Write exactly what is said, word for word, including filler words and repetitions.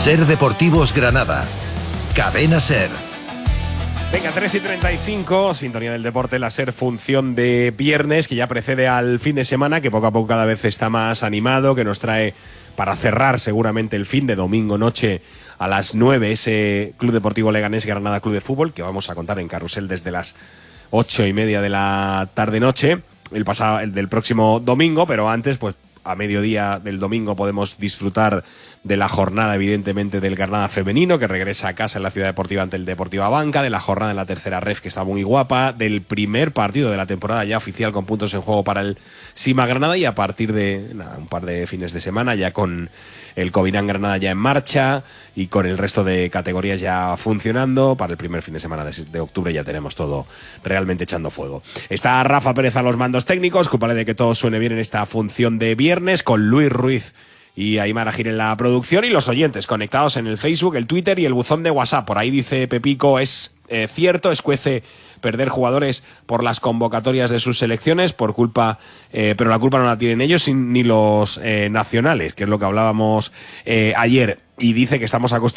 Ser Deportivos Granada. Cadena Ser. Venga, tres y treinta y cinco, sintonía del deporte, la SER, función de viernes, que ya precede al fin de semana, que poco a poco cada vez está más animado, que nos trae para cerrar seguramente el fin de domingo noche a las nueve, ese Club Deportivo Leganés Granada Club de Fútbol, que vamos a contar en Carrusel desde las ocho y media de la tarde-noche, el pasado, el del próximo domingo, pero antes, pues a mediodía del domingo podemos disfrutar de la jornada, evidentemente, del Granada femenino, que regresa a casa en la Ciudad Deportiva ante el Deportiva Banca, de la jornada en la tercera ref, que está muy guapa, del primer partido de la temporada ya oficial con puntos en juego para el Sima Granada, y a partir de nada, un par de fines de semana ya con el Covirán Granada ya en marcha y con el resto de categorías ya funcionando. Para el primer fin de semana de, de octubre ya tenemos todo realmente echando fuego. Está Rafa Pérez a los mandos técnicos, culpable de que todo suene bien en esta función de viernes, con Luis Ruiz y Aymar Agir en la producción, y los oyentes conectados en el Facebook, el Twitter y el buzón de WhatsApp. Por ahí dice Pepico, es eh, cierto, escuece perder jugadores por las convocatorias de sus selecciones, por culpa, eh, pero la culpa no la tienen ellos ni los eh, nacionales, que es lo que hablábamos eh, ayer, y dice que estamos acostumbrados